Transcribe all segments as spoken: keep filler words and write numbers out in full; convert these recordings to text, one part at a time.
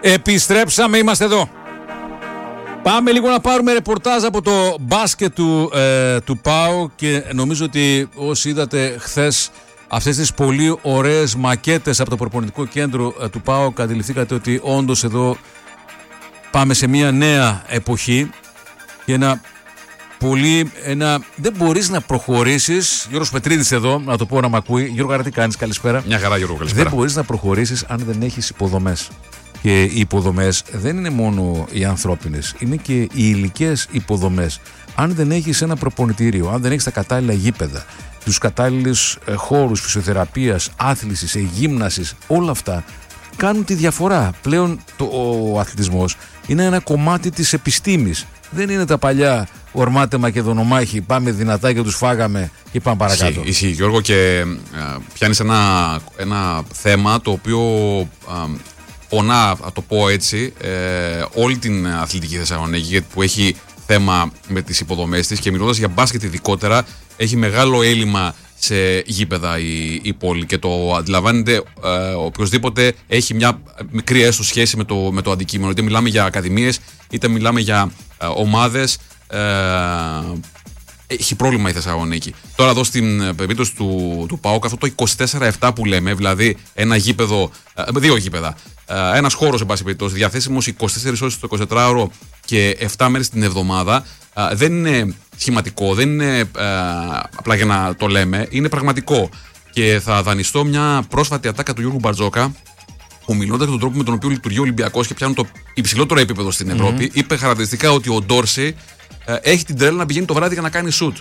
Επιστρέψαμε, είμαστε εδώ. Πάμε λίγο να πάρουμε ρεπορτάζ από το μπάσκετ του, ε, του ΠΑΟ και νομίζω ότι όσοι είδατε χθες αυτές τις πολύ ωραίες μακέτες από το προπονητικό κέντρο ε, του ΠΑΟ, αντιληφθήκατε ότι όντως εδώ πάμε σε μια νέα εποχή και ένα πολύ, ένα, δεν μπορείς να προχωρήσεις. Γιώργος Πετρίδης εδώ, να το πω να μ' ακούει. Γιώργο, άρα τι κάνεις, καλησπέρα. Μια χαρά, Γιώργο, καλησπέρα. Δεν μπορείς να προχωρήσεις αν δεν έχεις υποδομές. Και οι υποδομές δεν είναι μόνο οι ανθρώπινες, είναι και οι υλικές υποδομές. Αν δεν έχεις ένα προπονητήριο, αν δεν έχεις τα κατάλληλα γήπεδα, τους κατάλληλους ε, χώρους φυσιοθεραπείας, άθλησης, ε, γύμνασης, όλα αυτά κάνουν τη διαφορά. Πλέον το, ο αθλητισμός είναι ένα κομμάτι της επιστήμης. Δεν είναι τα παλιά ορμάτε μακεδονομάχοι, πάμε δυνατά και τους φάγαμε και πάμε παρακάτω. Ισχύει, ισχύει Γιώργο, και α, πιάνεις ένα, ένα θέμα το οποίο α, πονά, να το πω έτσι, ε, όλη την αθλητική Θεσσαλονίκη που έχει θέμα με τις υποδομές της, και μιλώντας για μπάσκετ ειδικότερα, έχει μεγάλο έλλειμμα σε γήπεδα η, η πόλη, και το αντιλαμβάνεται ε, οποιοσδήποτε έχει μια μικρή έστω σχέση με το, με το αντικείμενο. Είτε μιλάμε για ακαδημίες, είτε μιλάμε για ε, ομάδες. Ε, έχει πρόβλημα η Θεσσαλονίκη. Τώρα εδώ στην περίπτωση του, του ΠΑΟΚ, αυτό το είκοσι τέσσερα επτά που λέμε, δηλαδή ένα γήπεδο, ε, δύο γήπεδα, ε, ένας χώρος εν πάση περιπτώσει, διαθέσιμος είκοσι τέσσερις ώρες το εικοσιτετράωρο και επτά μέρες την εβδομάδα, ε, δεν είναι σχηματικό, δεν είναι ε, απλά για να το λέμε, είναι πραγματικό. Και θα δανειστώ μια πρόσφατη ατάκα του Γιώργου Μπαρτζόκα, που μιλώντας για τον τρόπο με τον οποίο λειτουργεί ο Ολυμπιακός και πιάνουν το υψηλότερο επίπεδο στην Ευρώπη, mm-hmm. είπε χαρακτηριστικά ότι ο Ντόρση ε, έχει την τρέλα να πηγαίνει το βράδυ για να κάνει σουτ.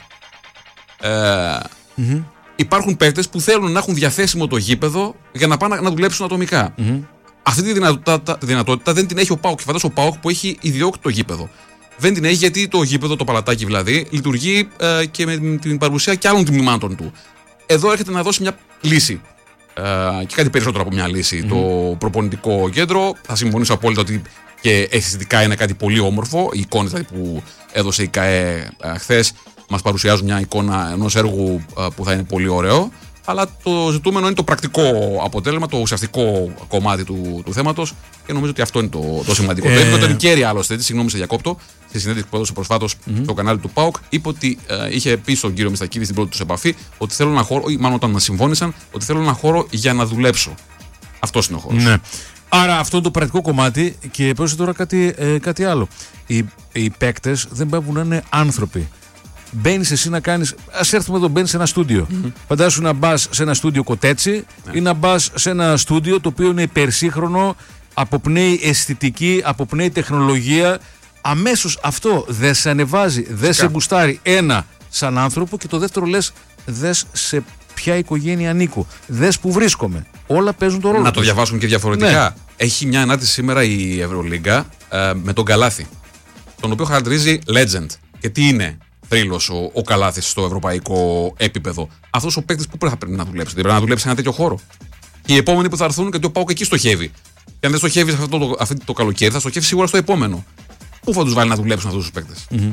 Ε, mm-hmm. Υπάρχουν παίκτες που θέλουν να έχουν διαθέσιμο το γήπεδο για να πάνε να δουλέψουν ατομικά. Mm-hmm. Αυτή τη δυνατότητα, τη δυνατότητα δεν την έχει ο ΠΑΟΚ. Και φαντάζομαι ο ΠΑΟΚ που έχει ιδιόκτητο γήπεδο. Δεν την έχει γιατί το γήπεδο, το παλατάκι δηλαδή, λειτουργεί ε, και με την παρουσία και άλλων τμήματων του. Εδώ έρχεται να δώσει μια λύση. Ε, και κάτι περισσότερο από μια λύση. Mm-hmm. Το προπονητικό κέντρο. Θα συμφωνήσω απόλυτα ότι και αισθητικά είναι κάτι πολύ όμορφο. Οι εικόνες δηλαδή, που έδωσε η ΚΑΕ ε, χθες μας παρουσιάζουν μια εικόνα ενός έργου ε, που θα είναι πολύ ωραίο. Αλλά το ζητούμενο είναι το πρακτικό αποτέλεσμα, το ουσιαστικό κομμάτι του, του θέματος, και νομίζω ότι αυτό είναι το, το σημαντικό. Ε... Το είπε τον Κέρι άλλωστε, συγγνώμη σε διακόπτω, στη συνέντευξη που έδωσε προσφάτως mm-hmm. στο κανάλι του ΠΑΟΚ, είπε ότι ε, είχε πει στον κύριο Μιστακίδη στην πρώτη του επαφή ότι θέλω ένα χώρο, ή μάλλον όταν συμφώνησαν, ότι θέλω ένα χώρο για να δουλέψω. Αυτός είναι ο χώρος. Ναι. Άρα αυτό είναι το πρακτικό κομμάτι, και πρόσθεσε τώρα κάτι, ε, κάτι άλλο. Οι, οι παίκτες δεν πρέπει να είναι άνθρωποι. Μπαίνεις εσύ να κάνεις. Ας έρθουμε εδώ, μπαίνεις σε ένα στούντιο. Mm-hmm. Φαντάσου να μπας σε ένα στούντιο κοτέτσι yeah. ή να μπας σε ένα στούντιο το οποίο είναι υπερσύγχρονο, αποπνέει αισθητική, αποπνέει τεχνολογία. Αμέσως αυτό δεν σε ανεβάζει, δεν σε μπουστάρει. Ένα, σαν άνθρωπο, και το δεύτερο λες, δες σε ποια οικογένεια ανήκω. Δες που βρίσκομαι. Όλα παίζουν το ρόλο. Να το διαβάσουμε και διαφορετικά. Ναι. Έχει μια ανάρτηση σήμερα η Ευρωλίγκα ε, με τον Καλάθι, τον οποίο χαρακτηρίζει legend. Και τι είναι θρύλος ο, ο Καλάθης στο ευρωπαϊκό επίπεδο. Αυτός ο παίκτης που πρέπει, πρέπει να δουλέψει. Δεν πρέπει να δουλέψει σε ένα τέτοιο χώρο. Και οι επόμενοι που θα έρθουν, γιατί ο ΠΑΟΚ εκεί στοχεύει. Και αν δεν στοχεύει αυτό το, αυτό το καλοκαίρι, θα στοχεύει σίγουρα στο επόμενο. Πού θα τους βάλει να δουλέψουν αυτούς τους παίκτες. Mm-hmm.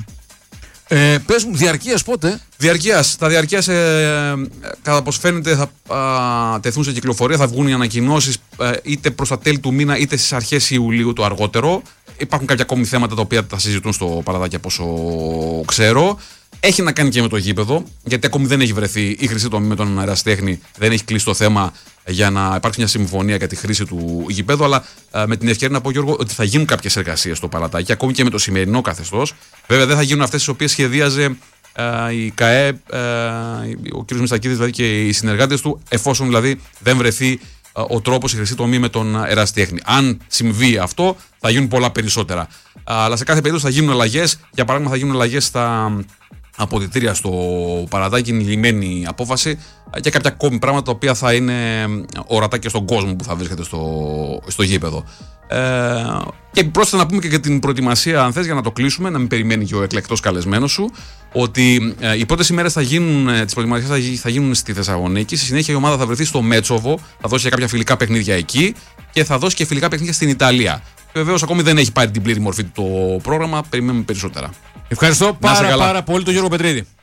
Ε, πες μου, διαρκείας πότε? Διαρκείας. Τα διαρκείας, ε, κατά πως φαίνεται, θα α, τεθούν σε κυκλοφορία, θα βγουν οι ανακοινώσεις ε, είτε προς τα τέλη του μήνα είτε στις αρχές Ιουλίου το αργότερο. Υπάρχουν κάποια ακόμη θέματα τα οποία θα συζητούν στο παραδάκι από όσο ξέρω. Έχει να κάνει και με το γήπεδο, γιατί ακόμη δεν έχει βρεθεί η χρυσή τομή με τον Ερασιτέχνη, δεν έχει κλείσει το θέμα για να υπάρξει μια συμφωνία για τη χρήση του γηπέδου. Αλλά α, με την ευκαιρία να πω, Γιώργο, ότι θα γίνουν κάποιες εργασίες στο παρατάκι, ακόμη και με το σημερινό καθεστώς. Βέβαια, δεν θα γίνουν αυτές τις οποίες σχεδίαζε α, η ΚΑΕ, α, ο κ. Μιστακίδης δηλαδή, και οι συνεργάτες του, εφόσον δηλαδή δεν βρεθεί α, ο τρόπος, η χρυσή τομή με τον Ερασιτέχνη. Αν συμβεί αυτό, θα γίνουν πολλά περισσότερα. Α, αλλά σε κάθε περίπτωση θα γίνουν αλλαγές. Για παράδειγμα, θα γίνουν αλλαγές στα αποδυτήρια στο παρατάκι, είναι λυμμένη απόφαση, και κάποια ακόμη πράγματα τα οποία θα είναι ορατά και στον κόσμο που θα βρίσκεται στο, στο γήπεδο. Ε, και πρόσθετα να πούμε και για την προετοιμασία, αν θες, για να το κλείσουμε, να μην περιμένει και ο εκλεκτός καλεσμένος σου, ότι ε, οι πρώτες ημέρες θα γίνουν, ε, τις προετοιμασίες θα, θα γίνουν στη Θεσσαλονίκη. Στη συνέχεια η ομάδα θα βρεθεί στο Μέτσοβο, θα δώσει και κάποια φιλικά παιχνίδια εκεί και θα δώσει και φιλικά παιχνίδια στην Ιταλία. Βεβαίως ακόμη δεν έχει πάρει την πλήρη μορφή το πρόγραμμα, περιμένουμε περισσότερα. Ευχαριστώ πάρα, πάρα πολύ τον Γιώργο Πετρίδη.